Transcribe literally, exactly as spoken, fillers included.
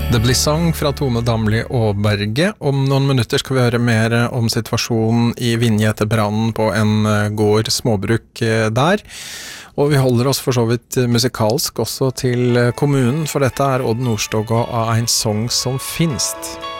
Det blir sang fra Tone Damli Aaberge. Om noen minutter skal vi høre mer om situasjonen i Vinje etter brannen på en gård småbruk der. Og vi holder oss for så vidt musikalsk også til kommunen, for dette er Odd Nordstoga av en sang som finst.